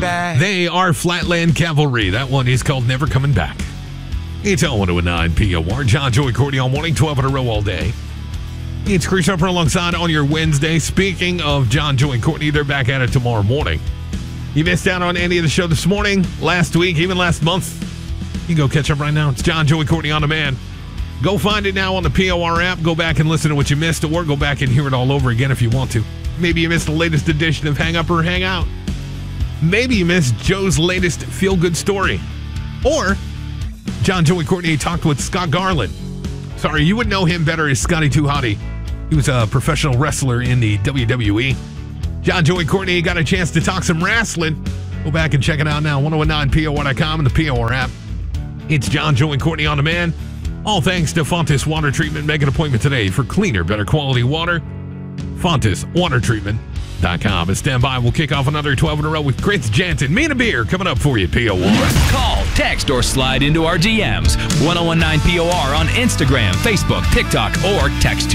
back. They are Flatland Cavalry. That one is called Never Coming Back. It's all 109 POR. John, Joey, Courtney all morning, 12 in a row all day. It's Chris Harper alongside on your Wednesday. Speaking of John, Joey, Courtney, they're back at it tomorrow morning. You missed out on any of the show this morning, last week, even last month, you can go catch up right now. It's John, Joey, Courtney on demand. Go find it now on the POR app. Go back and listen to what you missed, or go back and hear it all over again if you want to. Maybe you missed the latest edition of Hang Up or Hang Out. Maybe you missed Joe's latest feel-good story. Or John, Joey, Courtney talked with Scott Garland. Sorry, you would know him better as Scotty 2 Hotty. He was a professional wrestler in the WWE. John, Joey, Courtney got a chance to talk some wrestling. Go back and check it out now, 1019POR.com and the POR app. It's John, Joey, Courtney on demand. All thanks to Fontis Water Treatment. Make an appointment today for cleaner, better quality water. FontisWaterTreatment.com. And stand by. We'll kick off another 12 in a row with Chris Jansen. Me and a beer coming up for you, POR. Call, text, or slide into our DMs. 1019 POR on Instagram, Facebook, TikTok, or text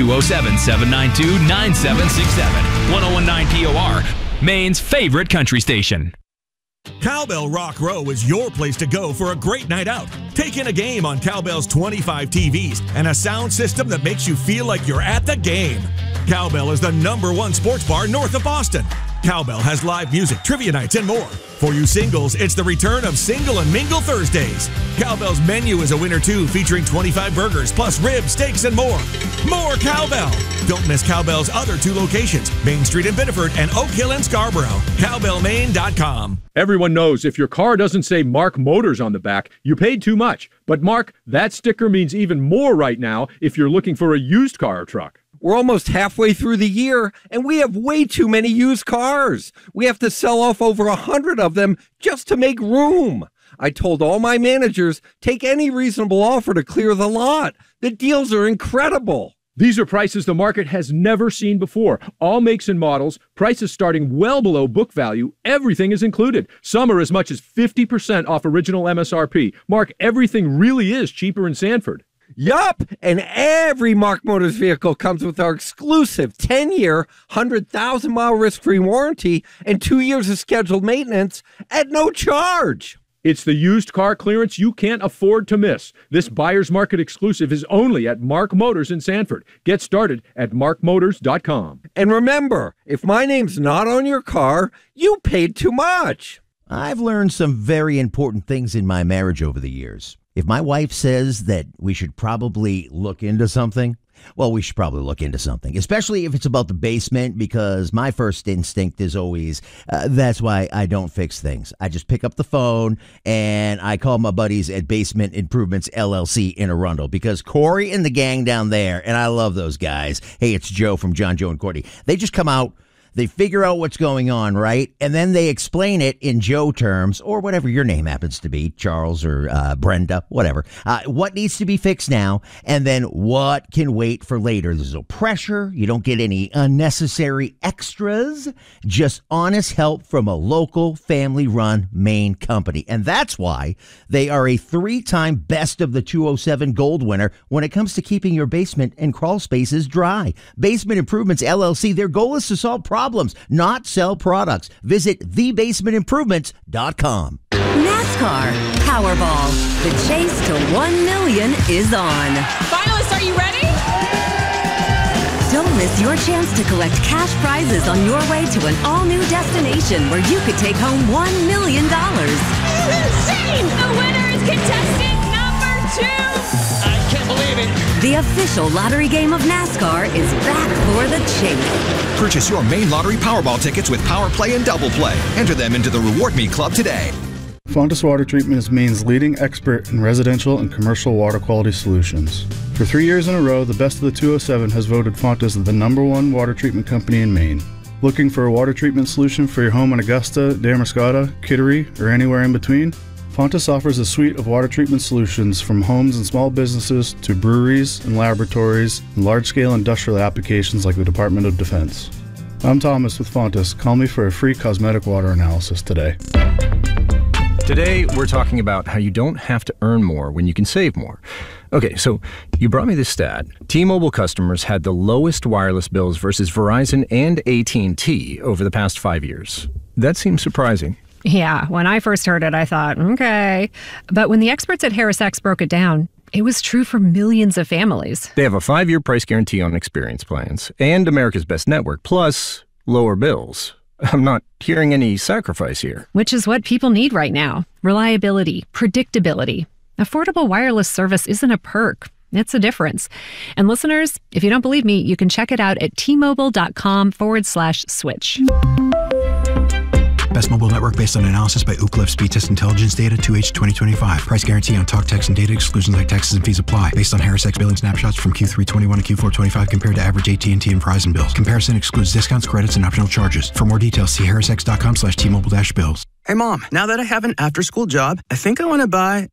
207-792-9767. 1019 POR, Maine's favorite country station. Cowbell Rock Row is your place to go for a great night out. Take in a game on Cowbell's 25 TVs and a sound system that makes you feel like you're at the game. Cowbell is the #1 sports bar north of Boston. Cowbell has live music, trivia nights, and more. For you singles, it's the return of Single and Mingle Thursdays. Cowbell's menu is a winner too, featuring 25 burgers, plus ribs, steaks, and more. More Cowbell! Don't miss Cowbell's other 2 locations, Main Street in Biddeford and Oak Hill in Scarborough. CowbellMaine.com. Everyone knows if your car doesn't say Mark Motors on the back, you paid too much. But Mark, that sticker means even more right now if you're looking for a used car or truck. We're almost halfway through the year, and we have way too many used cars. We have to sell off over 100 of them just to make room. I told all my managers, take any reasonable offer to clear the lot. The deals are incredible. These are prices the market has never seen before. All makes and models, prices starting well below book value. Everything is included. Some are as much as 50% off original MSRP. Mark, everything really is cheaper in Sanford. Yup, and every Mark Motors vehicle comes with our exclusive 10-year, 100,000-mile risk-free warranty and 2 years of scheduled maintenance at no charge. It's the used car clearance you can't afford to miss. This buyer's market exclusive is only at Mark Motors in Sanford. Get started at markmotors.com. And remember, if my name's not on your car, you paid too much. I've learned some very important things in my marriage over the years. If my wife says that we should probably look into something, well, we should probably look into something, especially if it's about the basement, because my first instinct is always, that's why I don't fix things. I just pick up the phone and I call my buddies at Basement Improvements LLC in Arundel, because Corey and the gang down there, and I love those guys. Hey, it's Joe from John, Joe, and Courtney. They just come out. They figure out what's going on, right? And then they explain it in Joe terms, or whatever your name happens to be, Charles or Brenda, whatever. What needs to be fixed now, and then what can wait for later. There's no pressure. You don't get any unnecessary extras. Just honest help from a local family-run Maine company. And that's why they are a 3-time Best of the 207 Gold winner when it comes to keeping your basement and crawl spaces dry. Basement Improvements LLC, their goal is to solve problems, not sell products. Visit thebasementimprovements.com. NASCAR Powerball. The chase to 1 million is on. Finalists, are you ready? Don't miss your chance to collect cash prizes on your way to an all-new destination where you could take home $1 million. Insane! The winner is contestant number 2. I can't believe it. The official lottery game of NASCAR is back for the chase. Purchase your Maine Lottery Powerball tickets with Power Play and Double Play. Enter them into the Reward Me Club today. Fontis Water Treatment is Maine's leading expert in residential and commercial water quality solutions. For 3 years in a row, the Best of the 207 has voted Fontis the #1 water treatment company in Maine. Looking for a water treatment solution for your home in Augusta, Damariscotta, Kittery, or anywhere in between? Fontis offers a suite of water treatment solutions from homes and small businesses to breweries and laboratories and large-scale industrial applications like the Department of Defense. I'm Thomas with Fontis. Call me for a free cosmetic water analysis today. Today, we're talking about how you don't have to earn more when you can save more. Okay, so you brought me this stat. T-Mobile customers had the lowest wireless bills versus Verizon and AT&T over the past 5 years. That seems surprising. Yeah, when I first heard it, I thought, okay. But when the experts at HarrisX broke it down, it was true for millions of families. They have a 5-year price guarantee on experience plans and America's Best Network, plus lower bills. I'm not hearing any sacrifice here. Which is what people need right now. Reliability, predictability. Affordable wireless service isn't a perk. It's a difference. And listeners, if you don't believe me, you can check it out at T-Mobile.com/switch. Best mobile network based on analysis by Ookla Speed Test Intelligence Data 2H 2025. Price guarantee on talk, text, and data. Exclusions like taxes and fees apply. Based on HarrisX billing snapshots from Q3 21 to Q4 25 compared to average AT&T and Verizon bills. Comparison excludes discounts, credits, and optional charges. For more details, see harrisx.com/T-Mobile-bills. Hey, Mom, now that I have an after-school job, I think I want to buy